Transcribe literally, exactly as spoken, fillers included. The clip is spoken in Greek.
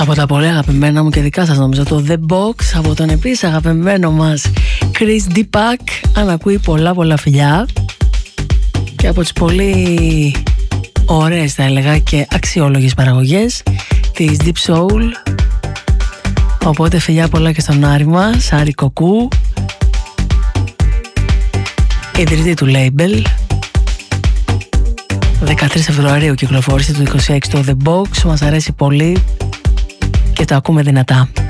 Από τα πολύ αγαπημένα μου και δικά σας νομίζω, το The Box, από τον επίσης αγαπημένο μας Chris Deepak, αν ακούει πολλά πολλά φιλιά, και από τις πολύ ωραίες θα έλεγα και αξιόλογες παραγωγές της Deep Soul. Οπότε φιλιά πολλά και στον Άρη μας, Άρη Κοκκού, ιδρυτή του label. δεκατρείς Φεβρουαρίου κυκλοφόρησε το είκοσι έξι το The Box, μας αρέσει πολύ και το ακούμε δυνατά.